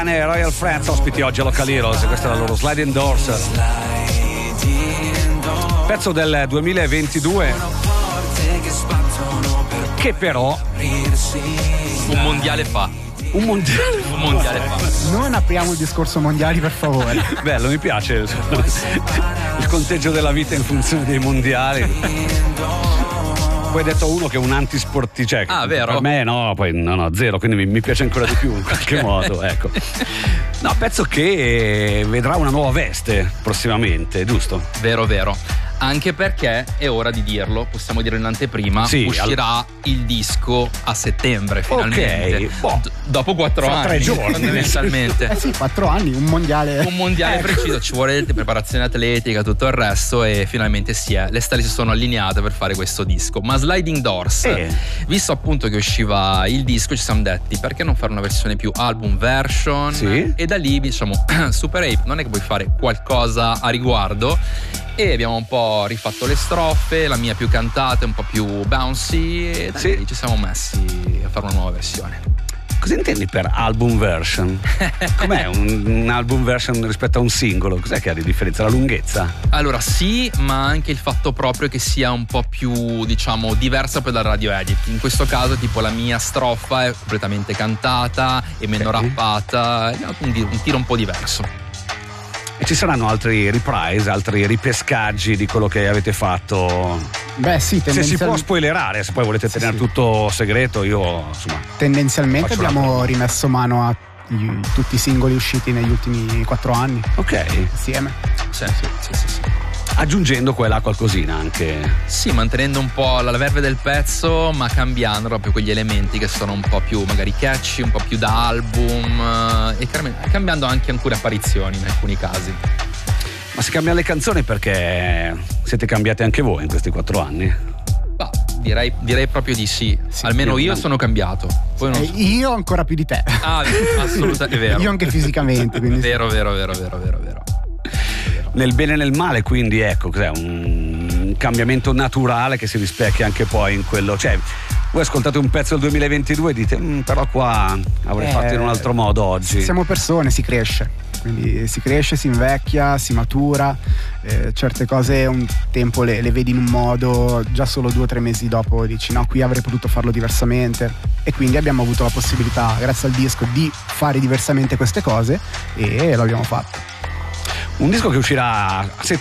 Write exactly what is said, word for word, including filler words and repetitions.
Royal Friends ospiti oggi a Local Heroes, questa è la loro Sliding Doors, pezzo del duemilaventidue che però un mondiale fa un mondiale un mondiale fa non apriamo il discorso mondiali, per favore. bello, mi piace il conteggio della vita in funzione dei mondiali. Poi detto uno che è un antisportivo, cioè, ah, vero? Per me no, poi no, no, zero, quindi mi, mi piace ancora di più in qualche okay. modo, ecco. No, pezzo che vedrà una nuova veste prossimamente, giusto? Vero, vero. Anche perché è ora di dirlo, possiamo dire in anteprima, sì, uscirà al... il disco a settembre finalmente. Ok, boh. D- dopo quattro Fra anni. tre giorni. Fondamentalmente. Eh sì, quattro anni, un mondiale. Un mondiale ecco. preciso, ci vuole preparazione atletica, tutto il resto, e finalmente si è. Le stelle si sono allineate per fare questo disco. Ma Sliding Doors, eh. visto appunto che usciva il disco, ci siamo detti perché non fare una versione più album version? Sì. E da lì diciamo Super Ape non è che puoi fare qualcosa a riguardo, e abbiamo un po' rifatto le strofe, la mia più cantata, un po' più bouncy, e da sì. lì ci siamo messi a fare una nuova versione. Cosa intendi per album version? Com'è un, un album version rispetto a un singolo? Cos'è che ha di differenza? La lunghezza? Allora sì, ma anche il fatto proprio che sia un po' più, diciamo, diversa poi dal radio edit. In questo caso tipo la mia strofa è completamente cantata e meno okay. rappata, un, un tiro un po' diverso. E ci saranno altri reprise, altri ripescaggi di quello che avete fatto? Beh sì, se si può spoilerare, se poi volete sì, tenere sì. tutto segreto, io insomma tendenzialmente abbiamo rimesso mano a i, tutti i singoli usciti negli ultimi quattro anni. Ok. Insieme. Sì, sì, sì, sì, sì. Aggiungendo quella qualcosina anche. Sì, mantenendo un po' la verve del pezzo, ma cambiando proprio quegli elementi che sono un po' più magari catchy, un po' più da album, e cambiando anche alcune apparizioni in alcuni casi. Ma si cambiano le canzoni perché siete cambiati anche voi in questi quattro anni? Bah, direi, direi proprio di sì. sì Almeno io, io sono cambiato. Poi non eh, so. Io ancora più di te. Ah, assolutamente, è vero. Io anche fisicamente. Quindi vero, vero, vero, vero, vero, vero. Nel bene e nel male, quindi ecco, cos'è un cambiamento naturale che si rispecchia anche poi in quello, cioè voi ascoltate un pezzo del duemilaventidue e dite però qua avrei eh, fatto in un altro modo oggi. Siamo persone, si cresce, quindi si cresce, si invecchia, si matura, eh, certe cose un tempo le, le vedi in un modo, già solo due o tre mesi dopo dici no, qui avrei potuto farlo diversamente, e quindi abbiamo avuto la possibilità grazie al disco di fare diversamente queste cose e l'abbiamo fatto. Un disco che uscirà a settembre